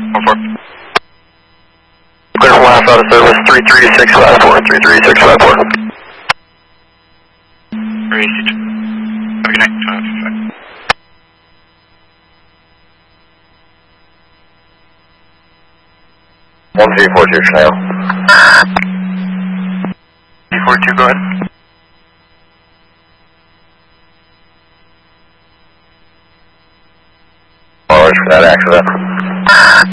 Clear from last out of service, 33654, 33654. Received. Have a good night. 1342 Chanel. 342, go ahead. Alright for that accident.